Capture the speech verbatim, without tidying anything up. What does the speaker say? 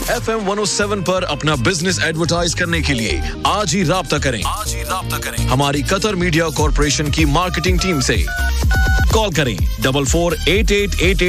F M one O seven पर अपना business advertise करने के लिए आज ही राब्ता करें आज ही राब्ता करें हमारी कतर मीडिया कॉर्पोरेशन की मार्केटिंग टीम से। कॉल करें double four eight eight eight